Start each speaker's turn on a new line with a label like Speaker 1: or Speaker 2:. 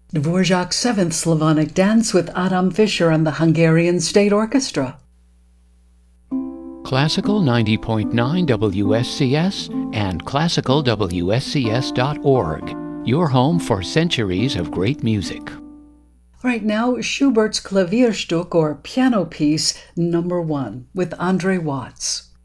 Speaker 1: Dvorak's Seventh Slavonic Dance with Adam Fischer and the Hungarian State Orchestra.
Speaker 2: Classical 90.9 WSCS and classicalwscs.org, your home for centuries of great music.
Speaker 1: Right now, Schubert's Klavierstück or Piano Piece No. 1 with Andre Watts.